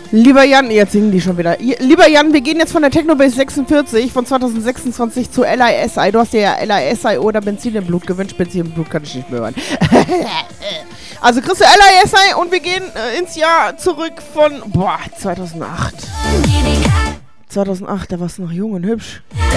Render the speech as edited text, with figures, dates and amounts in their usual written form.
Lieber Jan, jetzt singen die schon wieder. Lieber Jan, wir gehen jetzt von der Technobase 46 von 2026 zu LISI. Du hast dir ja LISI oder Benzin im Blut gewünscht. Benzin im Blut kann ich nicht mehr hören. Also kriegst du LISI und wir gehen ins Jahr zurück von 2008. 2008, da warst du noch jung und hübsch.